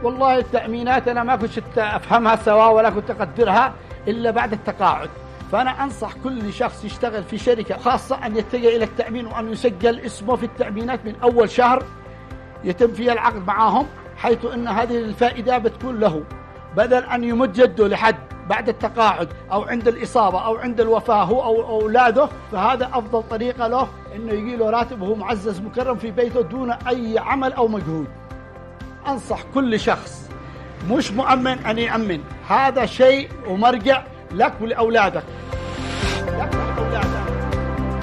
والله التأمينات أنا ما كنت أفهمها سوا ولا كنت أقدرها إلا بعد التقاعد. فأنا أنصح كل شخص يشتغل في شركة خاصة أن يتجه إلى التأمين، وأن يسجل اسمه في التأمينات من أول شهر يتم فيها العقد معهم، حيث أن هذه الفائدة بتكون له، بدل أن يمد جده لحد بعد التقاعد أو عند الإصابة أو عند الوفاة هو أو أولاده. فهذا أفضل طريقة له أنه يجي له راتب وهو معزز مكرم في بيته دون أي عمل أو مجهود. أنصح كل شخص مش مؤمن أن يأمن، هذا شيء ومرجع لك ولأولادك.